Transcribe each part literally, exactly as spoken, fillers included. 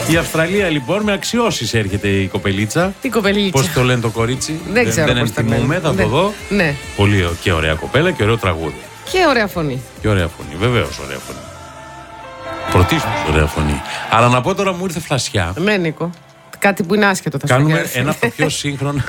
Η Αυστραλία λοιπόν με αξιώσεις έρχεται η κοπελίτσα. Τι κοπελίτσα. Πώς το λένε το κορίτσι. Δεν, δεν ξέρω. Δεν ενθυμούμε, θα ναι. το δω. Ναι. Πολύ και ωραία κοπέλα και ωραίο τραγούδι. Και ωραία φωνή. Και ωραία φωνή, βεβαίως ωραία φωνή. Πρωτίστως ωραία φωνή. Αλλά να πω τώρα μου ήρθε φλασιά. Ναι, Νίκο. Κάτι που είναι άσχετο θα σου Κάνουμε ένα από τα πιο σύγχρονα.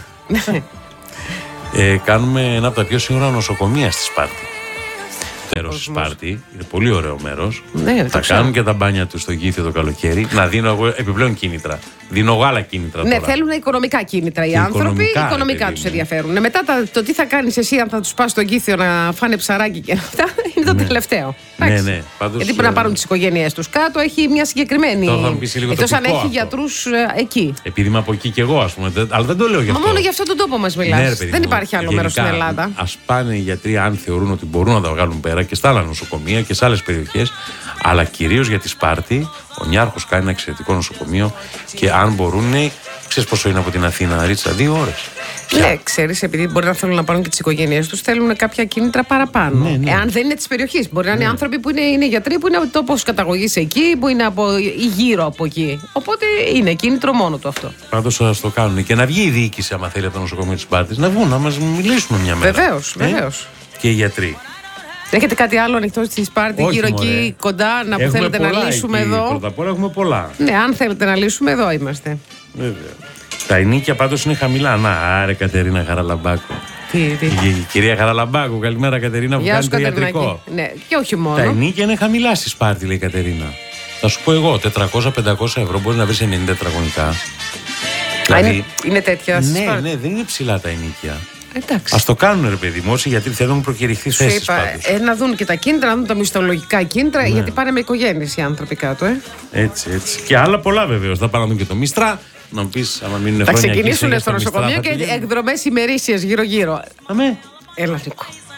ε, κάνουμε ένα από τα πιο σύγχρονα νοσοκομεία στη Σπάρτη. Το μέρος στη Σπάρτη είναι πολύ ωραίο μέρος. Ναι, θα κάνουν και τα μπάνια του στο Γήθιο το καλοκαίρι. Να δίνω εγώ επιπλέον κίνητρα. Δίνω εγώ άλλα κίνητρα. Ναι, τώρα. θέλουν οικονομικά κίνητρα οι και άνθρωποι. Οικονομικά, οικονομικά του ενδιαφέρουν. Ναι, μετά τα, το τι θα κάνει εσύ, αν θα του πα στο Γήθιο να φάνε ψαράκι και αυτά, είναι το ναι. τελευταίο. Ναι, ναι. Πάντως, γιατί πρέπει να πάρουν τις οικογένειές τους κάτω, έχει μια συγκεκριμένη. Εκτός αν έχει γιατρούς ε, εκεί. Επειδή είμαι από εκεί κι εγώ, ας πούμε. Αλλά δεν το λέω γι' αυτό. Μα μόνο για αυτόν τον τόπο μας μιλάς. Ναι, δεν υπάρχει άλλο μέρος στην Ελλάδα. Ας πάνε οι γιατροί, αν θεωρούν ότι μπορούν να τα βγάλουν πέρα και στα άλλα νοσοκομεία και σε άλλες περιοχές. Αλλά κυρίως για τη Σπάρτη, ο Νιάρχος κάνει ένα εξαιρετικό νοσοκομείο και αν μπορούν. Ξέρεις πόσο είναι από την Αθήνα, Ρίτσα, δύο ώρες. Ναι, ξέρεις, επειδή μπορεί να θέλουν να πάρουν και τις οικογένειές τους, θέλουν κάποια κίνητρα παραπάνω. Ναι, ναι. Εάν δεν είναι της περιοχής. Μπορεί να είναι ναι. άνθρωποι που είναι, είναι γιατροί, που είναι από τόπος καταγωγής εκεί, που είναι από, ή γύρω από εκεί. Οπότε είναι κίνητρο μόνο του αυτό. Πάντως ας το κάνουν. Και να βγει η διοίκηση, άμα θέλει από το νοσοκομείο της Σπάρτης, να βγουν, να μας μιλήσουμε μια μέρα. Βεβαίως, ε? βεβαίως. Και οι γιατροί. Έχετε κάτι άλλο ανοιχτό στη Σπάρτη, γύρω εκεί κοντά, να που θέλετε να λύσουμε εκεί, εδώ. Πρώτα απ' όλα έχουμε πολλά. Ναι, αν θέλετε να λύσουμε, εδώ είμαστε. Βέβαια. Τα ενίκια πάντως είναι χαμηλά. Να, άρε Κατερίνα Χαραλαμπάκου. Τι, τι. Η κυρία Χαραλαμπάκου, καλημέρα Κατερίνα, που κάνει το ιατρικό. Ναι, και όχι μόνο. Τα ενίκια είναι χαμηλά στη Σπάρτη, λέει η Κατερίνα. Θα σου πω εγώ, τετρακόσια με πεντακόσια ευρώ μπορεί να βρει ενενήντα τετραγωνικά. Δηλαδή, είναι, είναι τέτοια ναι, Σπάρτη. Ναι, δεν είναι ψηλά τα ενίκια. Εντάξει. Ας το κάνουν ρε παιδί μου, όσοι γιατί θέλουν προκηρυχθεί θέσεις πάντως. Ε, να δουν και τα κίνητρα, να δουν τα μισθολογικά κίνητρα, ναι. γιατί πάνε με οικογένειες οι άνθρωποι κάτω. Ε. Έτσι, έτσι. Και άλλα πολλά βεβαίως. Θα πάνε να δουν και το Μίστρα. Να μου πεις, άμα μείνουν θα χρόνια ξεκινήσουν εκεί, στο νοσοκομείο και εκδρομές ημερήσιες γύρω-γύρω. Αμέ. Έλα, Νίκο.